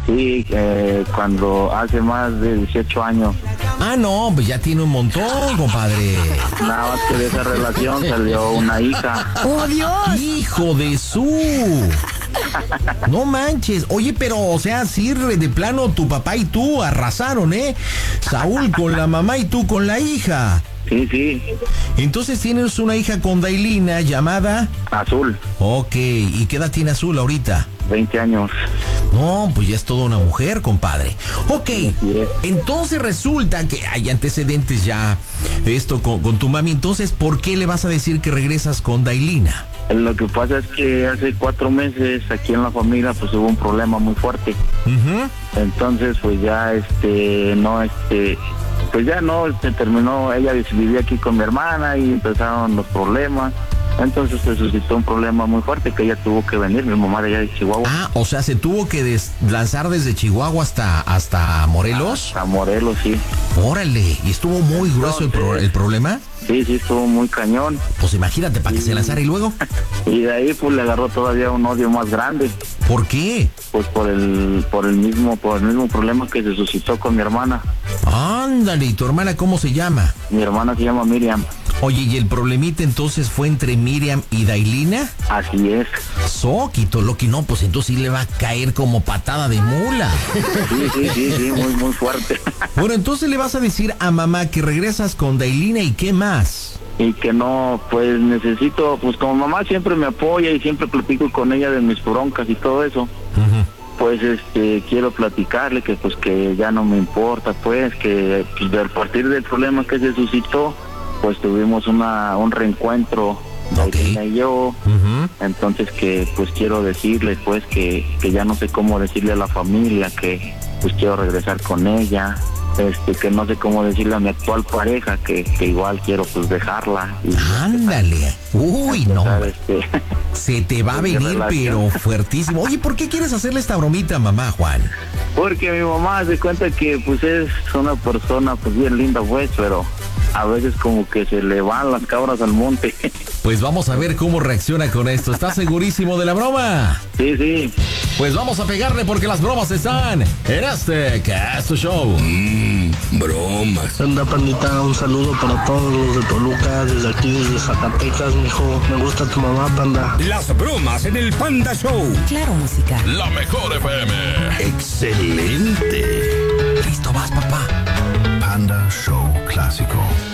Sí, cuando hace más de 18 años. Ah, no, pues ya tiene un montón, compadre. Nada más que de esa relación salió una hija. ¡Oh, Dios! ¡Hijo de su! No manches. Oye, pero, o sea, sí, de plano, tu papá y tú arrasaron, ¿eh? Saúl con la mamá y tú con la hija. Sí, sí. Entonces tienes una hija con Dailina llamada... Azul. Ok, ¿y qué edad tiene Azul ahorita? 20 años. No, pues ya es toda una mujer, compadre. Ok, entonces resulta que hay antecedentes ya de esto con tu mami. Entonces, ¿por qué le vas a decir que regresas con Dailina? Lo que pasa es que hace 4 meses aquí en la familia pues hubo un problema muy fuerte. Entonces pues ya pues ya no, terminó, ella vivía aquí con mi hermana y empezaron los problemas. Entonces se suscitó un problema muy fuerte que ella tuvo que venir, mi mamá de allá de Chihuahua. Ah, o sea, se tuvo que lanzar desde Chihuahua hasta Morelos. A Morelos, sí. Órale, ¿y estuvo muy grueso el problema? Sí, estuvo muy cañón. Pues imagínate, para que se lanzara y luego. Y de ahí pues le agarró todavía un odio más grande. ¿Por qué? Pues por el mismo problema que se suscitó con mi hermana. Ándale, ¿y tu hermana cómo se llama? Mi hermana se llama Miriam. Oye, ¿y el problemita entonces fue entre Miriam y Dailina? Así es. Soquito, Loki, no, pues entonces sí le va a caer como patada de mula. Sí, muy fuerte. Bueno, entonces le vas a decir a mamá que regresas con Dailina y ¿qué más? Y que no, pues necesito, pues como mamá siempre me apoya y siempre platico con ella de mis broncas y todo eso. Pues quiero platicarle que pues que ya no me importa, pues que pues, a partir del problema que se suscitó, pues tuvimos un reencuentro, Dailina y yo. Entonces que pues quiero decirle pues que ya no sé cómo decirle a la familia que pues quiero regresar con ella, que no sé cómo decirle a mi actual pareja que igual quiero pues dejarla. Ándale. Uy, no. Se te va a venir relación. pero fuertísimo. Oye, ¿por qué quieres hacerle esta bromita a mamá, Juan? Porque mi mamá se cuenta que pues es una persona pues bien linda pues, pero a veces como que se le van las cabras al monte. Pues vamos a ver cómo reacciona con esto. ¿Estás segurísimo de la broma? Sí. Pues vamos a pegarle porque las bromas están en este Casto Show. Bromas. Anda, pandita, un saludo para todos los de Toluca, desde aquí, desde Zacatecas, mijo. Me gusta tu mamá, panda. Las bromas en el Panda Show. Claro, música. La mejor FM. Excelente. Listo, vas, papá. Panda Show Clásico.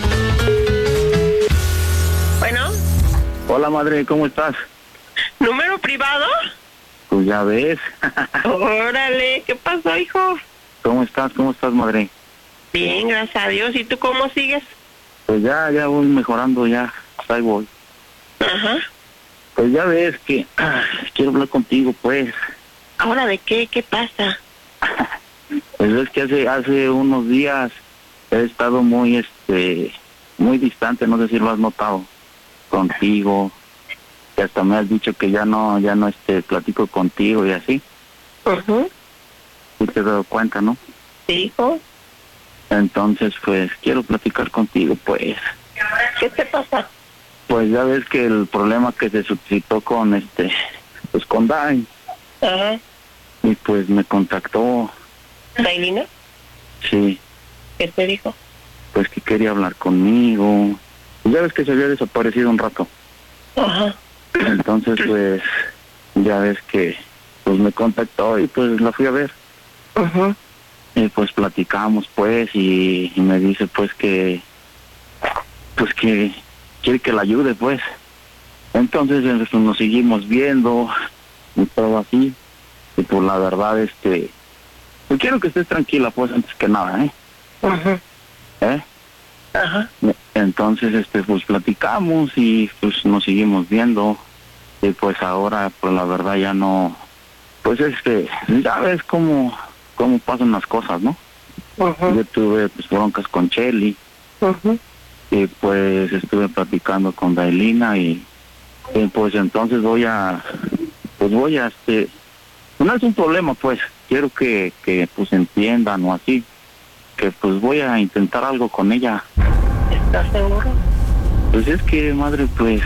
Bueno, Hola madre, ¿cómo estás? ¿número privado? Pues ya ves. Órale, ¿qué pasó, hijo? ¿Cómo estás madre? Bien, gracias a Dios. ¿Y tú cómo sigues? Pues ya voy mejorando, ya, ahí voy. Ajá. Pues ya ves que quiero hablar contigo, pues. ¿Ahora de qué? ¿Qué pasa? Pues es que hace unos días he estado muy distante, no sé si lo has notado, contigo, que hasta me has dicho que ya no platico contigo y así. Sí te he dado cuenta, ¿no? Sí, hijo. Entonces, pues, quiero platicar contigo, pues. ¿Qué te pasa? Pues ya ves que el problema que se suscitó con pues con Dai, Ajá. y pues me contactó, ¿Dailina? sí, ¿Qué te dijo? pues que quería hablar conmigo. Ya ves que se había desaparecido un rato. Ajá. Entonces, pues, ya ves que pues me contactó y pues la fui a ver. Ajá. Y pues platicamos, pues, y me dice, pues, que quiere que la ayude, pues. Entonces, nos seguimos viendo y todo así. Y pues, la verdad, pues quiero que estés tranquila, pues, antes que nada, ¿eh? Ajá. ¿Eh? Ajá. Entonces, pues, platicamos y pues nos seguimos viendo. Y pues ahora, pues, la verdad ya no... Pues, ya ves cómo pasan las cosas, ¿no? Ajá. Yo tuve pues broncas con Chely. Ajá. Y pues estuve platicando con Dailina y pues entonces voy a no es un problema, pues quiero que pues entiendan o así, que pues voy a intentar algo con ella. ¿Estás seguro? Pues es que, madre, pues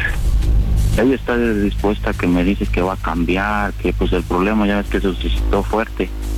ella está dispuesta, que me dice que va a cambiar, que pues el problema ya es que se suscitó fuerte.